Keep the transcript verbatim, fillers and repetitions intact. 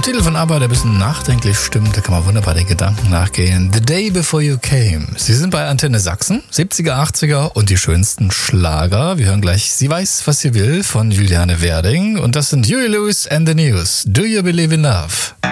Zum Titel von ABBA, der ein bisschen nachdenklich stimmt, da kann man wunderbar den Gedanken nachgehen. The Day Before You Came. Sie sind bei Antenne Sachsen, siebziger, achtziger und die schönsten Schlager. Wir hören gleich Sie weiß, was sie will von Juliane Werding. Und das sind Huey Lewis and the News. Do You Believe in Love?